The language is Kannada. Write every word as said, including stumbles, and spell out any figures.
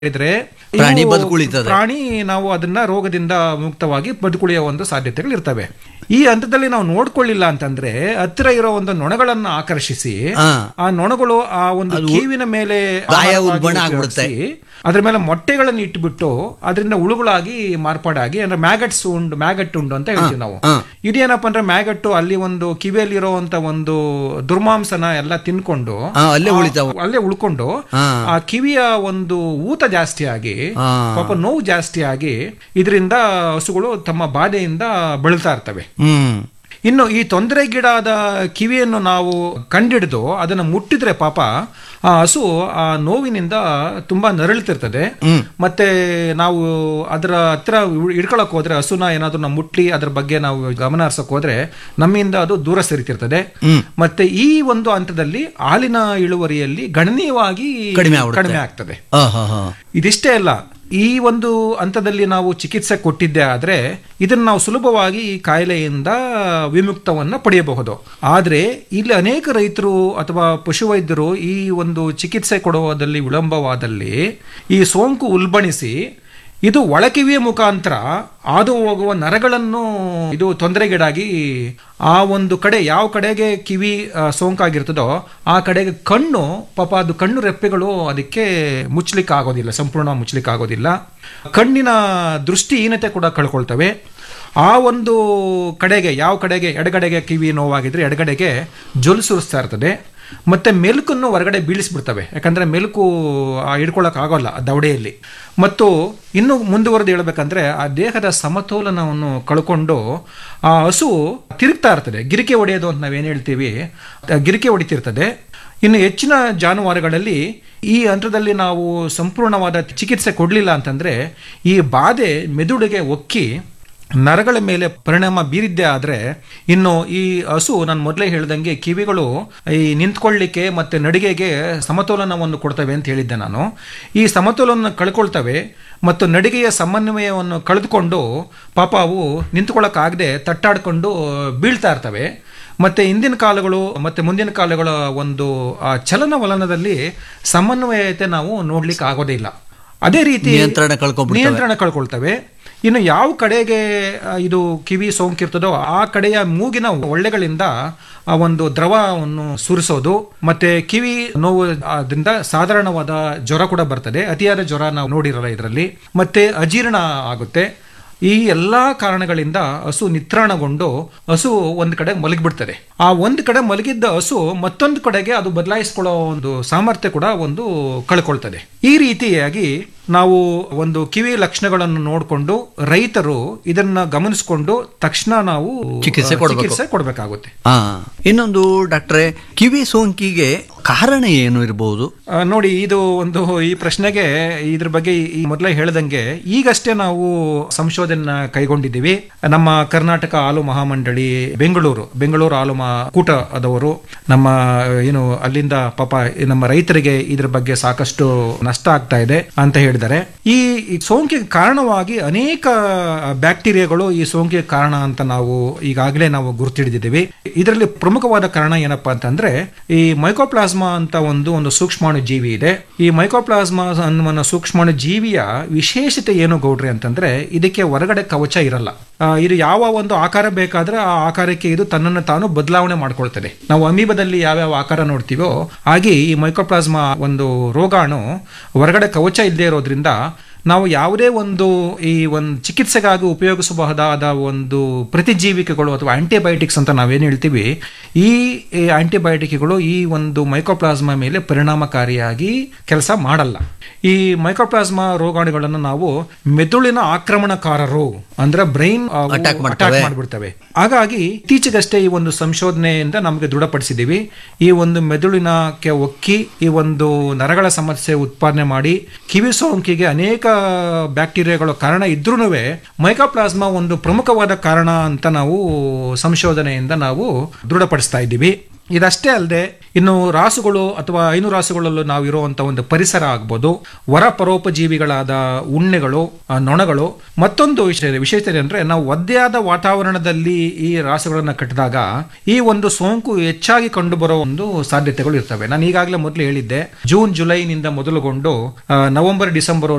ಇದ್ರೆ ಪ್ರಾಣಿ ಬದುಕುಳಿತದೆ. ಪ್ರಾಣಿ ನಾವು ಅದನ್ನ ರೋಗದಿಂದ ಮುಕ್ತವಾಗಿ ಬದುಕುಳಿಯುವ ಒಂದು ಸಾಧ್ಯತೆಗಳು ಇರ್ತವೆ. ಈ ಹಂತದಲ್ಲಿ ನಾವು ನೋಡ್ಕೊಳ್ಳಿಲ್ಲ ಅಂತಂದ್ರೆ ಹತ್ತಿರ ಇರೋ ಒಂದು ನೊಣಗಳನ್ನ ಆಕರ್ಷಿಸಿ ಹಾ. ಆ ನೊಣಗಳು ಆ ಒಂದು ಕೀವಿನ ಮೇಲೆ ಗಾಯ ಆಹಾರವಾಗಿ ಉಲ್ಬಣ ಆಗ್ಬಿಡುತ್ತೆ. ಉಪಯೋಗಿಸಿ ಅದ್ರ ಮೇಲೆ ಮೊಟ್ಟೆಗಳನ್ನು ಇಟ್ಬಿಟ್ಟು ಅದರಿಂದ ಉಳುಗಳಾಗಿ ಮಾರ್ಪಾಡಾಗಿ ಅಂದ್ರೆ ಮ್ಯಾಗಟ್ಸ್ ಉಂಡು ಮ್ಯಾಗಟ್ ಉಂಡು ಅಂತ ಹೇಳ್ತೀವಿ ನಾವು. ಹಾ. ಇದೇನಪ್ಪ ಅಂದ್ರೆ ಮ್ಯಾಗಟ್ಟು ಅಲ್ಲಿ ಒಂದು ಕಿವಿಯಲ್ಲಿ ಇರುವಂತ ಒಂದು ದುರ್ಮಾಂಸನ ಎಲ್ಲ ತಿನ್ಕೊಂಡು ಹಾ, ಅಲ್ಲೇ ಉಳಿತಾವ. ಅಲ್ಲೇ ಉಳ್ಕೊಂಡು ಹಾ. ಆ ಕಿವಿಯ ಒಂದು ಊತ ಜಾಸ್ತಿ ಆಗಿ ಹಾ. ಪಾಪ ನೋವು ಜಾಸ್ತಿ ಆಗಿ ಇದರಿಂದ ಹಸುಗಳು ತಮ್ಮ ಬಾಧೆಯಿಂದ ಬಳಲ್ತಾ ಇರ್ತವೆ. ಹ್ಮ್ ಇನ್ನು ಈ ತೊಂದರೆಗೀಡಾದ ಕಿವಿಯನ್ನು ನಾವು ಕಂಡಿಡಿದು ಅದನ್ನು ಮುಟ್ಟಿದ್ರೆ ಪಾಪ ಆ ಹಸು ಆ ನೋವಿನಿಂದ ತುಂಬಾ ನರಳುತ್ತಿರ್ತದೆ. ಮತ್ತೆ ನಾವು ಅದರ ಹತ್ರ ಹಿಡ್ಕೊಳಕ್ ಹೋದ್ರೆ ಹಸುನ ಏನಾದ್ರು ನಾವು ಮುಟ್ಲಿ ಅದ್ರ ಬಗ್ಗೆ ನಾವು ಗಮನ ಹರಿಸಕ್ ಹೋದ್ರೆ ನಮ್ಮಿಂದ ಅದು ದೂರ ಸರಿತಿರ್ತದೆ. ಮತ್ತೆ ಈ ಒಂದು ಹಂತದಲ್ಲಿ ಹಾಲಿನ ಇಳುವರಿಯಲ್ಲಿ ಗಣನೀಯವಾಗಿ ಕಡಿಮೆ ಆಗ್ಬಿಡುತ್ತೆ. ಕಡಿಮೆ ಆಗ್ತದೆ. ಆ, ಹಾ, ಹಾ. ಇದಿಷ್ಟೇ ಅಲ್ಲ, ಈ ಒಂದು ಹಂತದಲ್ಲಿ ನಾವು ಚಿಕಿತ್ಸೆ ಕೊಟ್ಟಿದ್ದೆ ಆದ್ರೆ ಇದನ್ನು ನಾವು ಸುಲಭವಾಗಿ ಈ ಕಾಯಿಲೆಯಿಂದ ವಿಮುಕ್ತವನ್ನ ಪಡೆಯಬಹುದು. ಆದ್ರೆ ಇಲ್ಲಿ ಅನೇಕ ರೈತರು ಅಥವಾ ಪಶುವೈದ್ಯರು ಈ ಒಂದು ಚಿಕಿತ್ಸೆ ಕೊಡುವುದಲ್ಲಿ ವಿಳಂಬವಾದಲ್ಲಿ ಈ ಸೋಂಕು ಉಲ್ಬಣಿಸಿ ಇದು ಒಳಕಿವಿಯ ಮುಖಾಂತರ ಹಾದು ಹೋಗುವ ನರಗಳನ್ನು ಇದು ತೊಂದರೆಗೀಡಾಗಿ ಆ ಒಂದು ಕಡೆ ಯಾವ ಕಡೆಗೆ ಕಿವಿ ಆ, ಸೋಂಕಾಗಿರ್ತದೋ ಆ ಕಡೆಗೆ ಕಣ್ಣು ಪಾಪ ಅದು ಕಣ್ಣು ರೆಪ್ಪೆಗಳು ಅದಕ್ಕೆ ಮುಚ್ಚಲಿಕ್ಕೆ ಆಗೋದಿಲ್ಲ, ಸಂಪೂರ್ಣ ಮುಚ್ಚಲಿಕ್ಕೆ ಆಗೋದಿಲ್ಲ. ಕಣ್ಣಿನ ದೃಷ್ಟಿಹೀನತೆ ಕೂಡ ಕಳ್ಕೊಳ್ತವೆ. ಆ ಒಂದು ಕಡೆಗೆ ಯಾವ ಕಡೆಗೆ ಎಡಗಡೆಗೆ ಕಿವಿ ನೋವಾಗಿದ್ರೆ ಎಡಗಡೆಗೆ ಜೊಲ್ ಸುರಿಸ್ತಾ ಇರ್ತದೆ. ಮತ್ತೆ ಮೆಲುಕನ್ನು ಹೊರಗಡೆ ಬೀಳಿಸ್ಬಿಡ್ತವೆ, ಯಾಕಂದ್ರೆ ಮೆಲುಕು ಹಿಡ್ಕೊಳಕ್ ಆಗೋಲ್ಲ ಆ ದವಡೆಯಲ್ಲಿ. ಮತ್ತು ಇನ್ನು ಮುಂದುವರೆದು ಹೇಳ್ಬೇಕಂದ್ರೆ ಆ ದೇಹದ ಸಮತೋಲನವನ್ನು ಕಳ್ಕೊಂಡು ಆ ಹಸು ತಿರುಗ್ತಾ ಇರ್ತದೆ. ಗಿರಿಕೆ ಹೊಡೆಯೋದು ಅಂತ ನಾವೇನು ಹೇಳ್ತೀವಿ, ಆ ಗಿರಿಕೆ ಹೊಡಿತಿರ್ತದೆ. ಇನ್ನು ಹೆಚ್ಚಿನ ಜಾನುವಾರುಗಳಲ್ಲಿ ಈ ಹಂತದಲ್ಲಿ ನಾವು ಸಂಪೂರ್ಣವಾದ ಚಿಕಿತ್ಸೆ ಕೊಡಲಿಲ್ಲ ಅಂತಂದ್ರೆ ಈ ಬಾಧೆ ಮೆದುಳಿಗೆ ಒಕ್ಕಿ ನರಗಳ ಮೇಲೆ ಪರಿಣಾಮ ಬೀರಿದ್ದೆ ಆದ್ರೆ ಇನ್ನು ಈ ಹಸು ನಾನು ಮೊದಲೇ ಹೇಳ್ದಂಗೆ ಕಿವಿಗಳು ಈ ನಿಂತ್ಕೊಳ್ಳಿಕ್ಕೆ ಮತ್ತೆ ನಡಿಗೆಗೆ ಸಮತೋಲನವನ್ನು ಕೊಡ್ತವೆ ಅಂತ ಹೇಳಿದ್ದೆ ನಾನು. ಈ ಸಮತೋಲನ ಕಳ್ಕೊಳ್ತವೆ ಮತ್ತು ನಡಿಗೆಯ ಸಮನ್ವಯವನ್ನು ಕಳೆದುಕೊಂಡು ಪಾಪ ಅವು ನಿಂತ್ಕೊಳ್ಳೋಕ್ಕಾಗದೆ ತಟ್ಟಾಡ್ಕೊಂಡು ಬೀಳ್ತಾ ಇರ್ತವೆ. ಮತ್ತೆ ಹಿಂದಿನ ಕಾಲಗಳು ಮತ್ತೆ ಮುಂದಿನ ಕಾಲಗಳ ಒಂದು ಆ ಚಲನವಲನದಲ್ಲಿ ಸಮನ್ವಯತೆ ನಾವು ನೋಡ್ಲಿಕ್ಕೆ ಆಗೋದೇ ಇಲ್ಲ. ಅದೇ ರೀತಿ ನಿಯಂತ್ರಣ ಕಳ್ಕೊಂಡ್ಬಿಡ್ತವೆ. ನಿಯಂತ್ರಣ ಕಳ್ಕೊಳ್ತವೆ. ಇನ್ನು ಯಾವ ಕಡೆಗೆ ಆ, ಇದು ಕಿವಿ ಸೋಂಕಿರ್ತದೋ ಆ ಕಡೆಯ ಮೂಗಿನ ಒಳ್ಳೆಗಳಿಂದ ಆ ಒಂದು ದ್ರವವನ್ನು ಸುರಿಸೋದು ಮತ್ತೆ ಕಿವಿ ನೋವು ಅದರಿಂದ ಸಾಧಾರಣವಾದ ಜ್ವರ ಕೂಡ ಬರ್ತದೆ. ಅತಿಯಾದ ಜ್ವರ ನಾವು ನೋಡಿರಲ್ಲ ಇದರಲ್ಲಿ. ಮತ್ತೆ ಅಜೀರ್ಣ ಆಗುತ್ತೆ. ಈ ಎಲ್ಲಾ ಕಾರಣಗಳಿಂದ ಹಸು ನಿತ್ರಾಣಗೊಂಡು ಹಸು ಒಂದು ಕಡೆ ಮಲಗಿಬಿಡ್ತದೆ. ಆ ಒಂದು ಕಡೆ ಮಲಗಿದ್ದ ಹಸು ಮತ್ತೊಂದು ಕಡೆಗೆ ಅದು ಬದಲಾಯಿಸಿಕೊಳ್ಳೋ ಒಂದು ಸಾಮರ್ಥ್ಯ ಕೂಡ ಒಂದು ಕಳ್ಕೊಳ್ತದೆ. ಈ ರೀತಿಯಾಗಿ ನಾವು ಒಂದು ಕಿವಿ ಲಕ್ಷಣಗಳನ್ನು ನೋಡಿಕೊಂಡು ರೈತರು ಇದನ್ನ ಗಮನಿಸಿಕೊಂಡು ತಕ್ಷಣ ನಾವು ಚಿಕಿತ್ಸೆ ಕೊಡ್ಬೇಕು. ಚಿಕಿತ್ಸೆ ಕೊಡಬೇಕಾಗುತ್ತೆ. ಆ, ಇನ್ನೊಂದು ಡಾಕ್ಟ್ರೆ, ಕಿವಿ ಸೋಂಕಿಗೆ ಕಾರಣ ಏನು ಇರಬಹುದು? ಆ, ನೋಡಿ, ಇದು ಒಂದು ಈ ಪ್ರಶ್ನೆಗೆ ಇದ್ರ ಬಗ್ಗೆ ಈ ಮೊದಲೇ ಹೇಳ್ದಂಗೆ ಈಗಷ್ಟೇ ನಾವು ಸಂಶೋಧನೆ ಕೈಗೊಂಡಿದ್ದೀವಿ. ನಮ್ಮ ಕರ್ನಾಟಕ ಹಾಲು ಮಹಾಮಂಡಳಿ ಬೆಂಗಳೂರು ಬೆಂಗಳೂರು ಹಾಲು ಕೂಟದವರು ನಮ್ಮ ಏನು ಅಲ್ಲಿಂದ ಪಾಪ ನಮ್ಮ ರೈತರಿಗೆ ಇದ್ರ ಬಗ್ಗೆ ಸಾಕಷ್ಟು ನಷ್ಟ ಆಗ್ತಾ ಇದೆ ಅಂತ ಹೇಳಿದ್ದಾರೆ. ಈ ಸೋಂಕಿಗೆ ಕಾರಣವಾಗಿ ಅನೇಕ ಬ್ಯಾಕ್ಟೀರಿಯಾಗಳು ಈ ಸೋಂಕಿಗೆ ಕಾರಣ ಅಂತ ನಾವು ಈಗಾಗಲೇ ನಾವು ಗುರುತಿಡಿದಿದ್ದೀವಿ. ಇದರಲ್ಲಿ ಪ್ರಮುಖವಾದ ಕಾರಣ ಏನಪ್ಪಾ ಅಂತಂದ್ರೆ ಈ ಮೈಕೋಪ್ಲಾಸ್ಮಾ ಅಂತ ಒಂದು ಒಂದು ಸೂಕ್ಷ್ಮಾಣು ಜೀವಿ ಇದೆ. ಈ ಮೈಕೋಪ್ಲಾಸ್ಮಾ ಅನ್ನುವ ಸೂಕ್ಷ್ಮಾಣು ಜೀವಿಯ ವಿಶೇಷತೆ ಏನು ಗೌಡ್ರಿ ಅಂತಂದ್ರೆ ಇದಕ್ಕೆ ಹೊರಗಡೆ ಕವಚ ಇರಲ್ಲ. ಆ, ಇದು ಯಾವ ಒಂದು ಆಕಾರ ಬೇಕಾದ್ರೆ ಆ ಆಕಾರಕ್ಕೆ ಇದು ತನ್ನನ್ನು ತಾನು ಬದಲಾವಣೆ ಮಾಡ್ಕೊಳ್ತದೆ. ನಾವು ಅಮೀಬದಲ್ಲಿ ಯಾವ್ಯಾವ ಆಕಾರ ನೋಡ್ತೀವೋ ಹಾಗೆ ಈ ಮೈಕೋಪ್ಲಾಸ್ಮಾ ಒಂದು ರೋಗಾಣು ಹೊರಗಡೆ ಕವಚ ಇಲ್ಲದೆ ಇರೋದ್ರಿಂದ ನಾವು ಯಾವುದೇ ಒಂದು ಈ ಒಂದು ಚಿಕಿತ್ಸೆಗಾಗಿ ಉಪಯೋಗಿಸಬಹುದಾದ ಒಂದು ಪ್ರತಿಜೀವಿಕೆಗಳು ಅಥವಾ ಆಂಟಿಬಯೋಟಿಕ್ಸ್ ಅಂತ ನಾವೇನು ಹೇಳ್ತೀವಿ, ಈ ಆಂಟಿಬಯೋಟಿಕ್ಗಳು ಈ ಒಂದು ಮೈಕೋಪ್ಲಾಸ್ಮಾ ಮೇಲೆ ಪರಿಣಾಮಕಾರಿಯಾಗಿ ಕೆಲಸ ಮಾಡಲ್ಲ. ಈ ಮೈಕೋಪ್ಲಾಸ್ಮಾ ರೋಗಾಣುಗಳನ್ನು ನಾವು ಮೆದುಳಿನ ಆಕ್ರಮಣಕಾರರು ಅಂದ್ರೆ ಬ್ರೈನ್ ಅಟ್ಯಾಕ್ ಅಟ್ಯಾಕ್ ಮಾಡಿಬಿಡ್ತವೆ. ಹಾಗಾಗಿ ಇತ್ತೀಚೆಗಷ್ಟೇ ಈ ಒಂದು ಸಂಶೋಧನೆಯಿಂದ ನಮಗೆ ದೃಢಪಡಿಸಿದ್ದೀವಿ. ಈ ಒಂದು ಮೆದುಳಿನಕ್ಕೆ ಒಕ್ಕಿ ಈ ಒಂದು ನರಗಳ ಸಮಸ್ಯೆ ಉತ್ಪಾದನೆ ಮಾಡಿ ಕಿವಿ ಸೋಂಕಿಗೆ ಅನೇಕ ಬ್ಯಾಕ್ಟೀರಿಯಾಗಳ ಕಾರಣ ಇದ್ರೂ ಮೈಕೋಪ್ಲಾಸ್ಮಾ ಒಂದು ಪ್ರಮುಖವಾದ ಕಾರಣ ಅಂತ ನಾವು ಸಂಶೋಧನೆಯಿಂದ ನಾವು ದೃಢಪಡಿಸ್ತಾ ಇದ್ದೀವಿ. ಇದಷ್ಟೇ ಅಲ್ಲದೆ ಇನ್ನು ರಾಸುಗಳು ಅಥವಾ ಹೈನು ರಾಸುಗಳಲ್ಲೂ ನಾವು ಇರುವಂತ ಒಂದು ಪರಿಸರ ಆಗ್ಬೋದು, ಹೊರ ಪರೋಪಜೀವಿಗಳಾದ ಉಣ್ಣೆಗಳು, ಆ, ನೊಣಗಳು. ಮತ್ತೊಂದು ವಿಷಯ ವಿಶೇಷತೆ ಅಂದ್ರೆ ನಾವು ಒದ್ದೆಯಾದ ವಾತಾವರಣದಲ್ಲಿ ಈ ರಾಸುಗಳನ್ನ ಕಟ್ಟಿದಾಗ ಈ ಒಂದು ಸೋಂಕು ಹೆಚ್ಚಾಗಿ ಕಂಡುಬರೋ ಒಂದು ಸಾಧ್ಯತೆಗಳು ಇರ್ತವೆ. ನಾನು ಈಗಾಗಲೇ ಮೊದಲು ಹೇಳಿದ್ದೆ, ಜೂನ್ ಜುಲೈನಿಂದ ಮೊದಲುಗೊಂಡು ಆ, ನವೆಂಬರ್ ಡಿಸೆಂಬರ್